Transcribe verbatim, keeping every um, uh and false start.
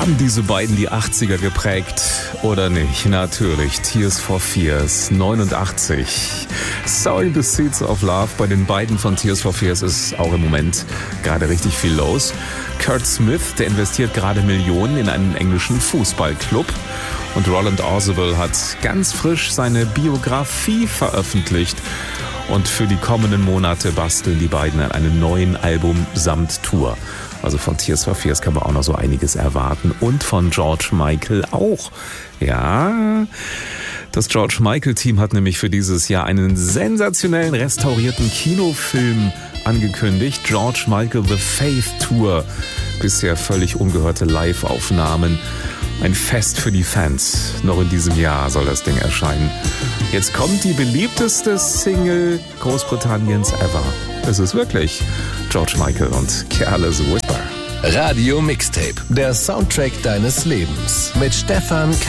Haben diese beiden die achtziger geprägt oder nicht? Natürlich, Tears for Fears, neunundachtzig. Sowing the Seeds of Love, bei den beiden von Tears for Fears ist auch im Moment gerade richtig viel los. Kurt Smith, der investiert gerade Millionen in einen englischen Fußballclub. Und Roland Orzabal hat ganz frisch seine Biografie veröffentlicht. Und für die kommenden Monate basteln die beiden an einem neuen Album samt Tour. Also von Tears for Fears kann man auch noch so einiges erwarten. Und von George Michael auch. Ja, das George Michael-Team hat nämlich für dieses Jahr einen sensationellen restaurierten Kinofilm angekündigt. George Michael The Faith Tour. Bisher völlig ungehörte Live-Aufnahmen. Ein Fest für die Fans. Noch in diesem Jahr soll das Ding erscheinen. Jetzt kommt die beliebteste Single Großbritanniens ever. Es ist wirklich George Michael und Careless Whisper. Radio Mixtape, der Soundtrack deines Lebens mit Stefan